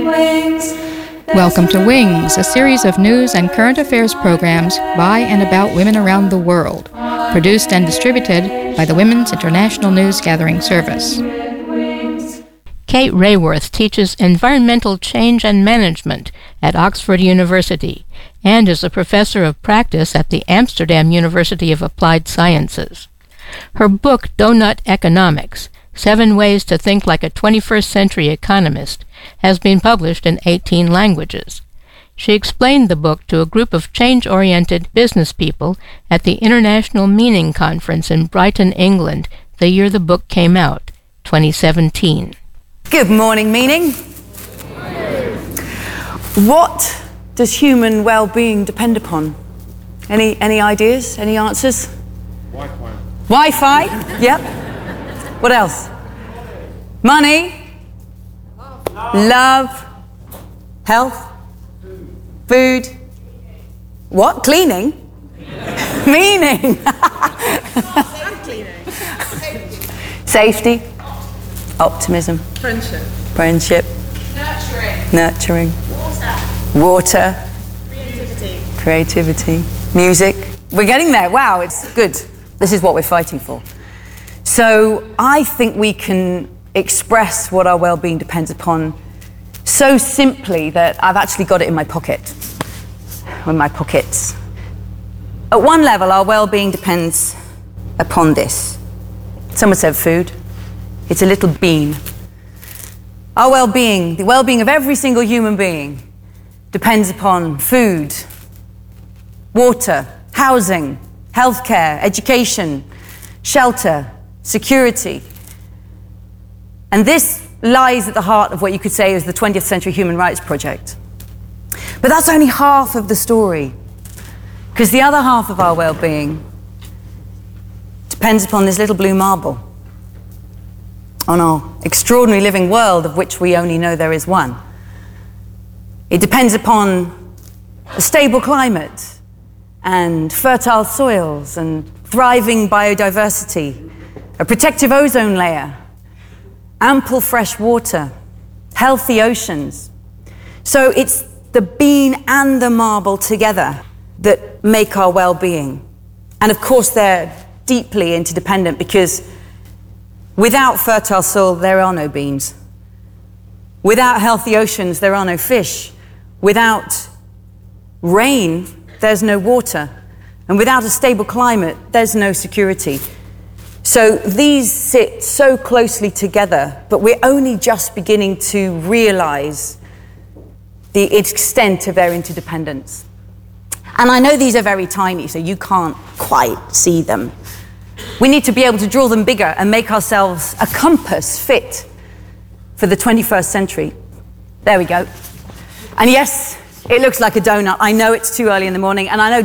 Welcome to Wings, a series of news and current affairs programs by and about women around the world, produced and distributed by the Women's International News Gathering Service. Kate Raworth teaches environmental change and management at Oxford University and is a professor of practice at the Amsterdam University of Applied Sciences. Her book, Donut Economics: 7 Ways to Think Like a 21st Century Economist, has been published in 18 languages. She explained the book to a group of change-oriented business people at the International Meaning Conference in Brighton, England, the year the book came out, 2017. Good morning, Meaning. What does human well-being depend upon? Any ideas? Any answers? Wi-Fi. Wi-Fi? Yep. What else? Money? Love? Health? Food? What? Cleaning? Meaning? Safety? Optimism? Friendship? Nurturing? Water? Creativity? Music? We're getting there. Wow, it's good. This is what we're fighting for. So I think we can express what our well-being depends upon so simply that I've actually got it in my pocket, or in my pockets. At one level, our well-being depends upon this. Someone said food. It's a little bean. Our well-being, the well-being of every single human being, depends upon food, water, housing, healthcare, education, shelter, security. And this lies at the heart of what you could say is the 20th Century Human Rights Project. But that's only half of the story, because the other half of our well-being depends upon this little blue marble, on our extraordinary living world of which we only know there is one. It depends upon a stable climate and fertile soils and thriving biodiversity, a protective ozone layer, ample fresh water, healthy oceans. So it's the bean and the marble together that make our well-being. And of course they're deeply interdependent, because without fertile soil, there are no beans. Without healthy oceans, there are no fish. Without rain, there's no water. And without a stable climate, there's no security. So these sit so closely together, but we're only just beginning to realize the extent of their interdependence. And I know these are very tiny, so you can't quite see them. We need to be able to draw them bigger and make ourselves a compass fit for the 21st century. There we go. And yes, it looks like a donut. I know it's too early in the morning, and I know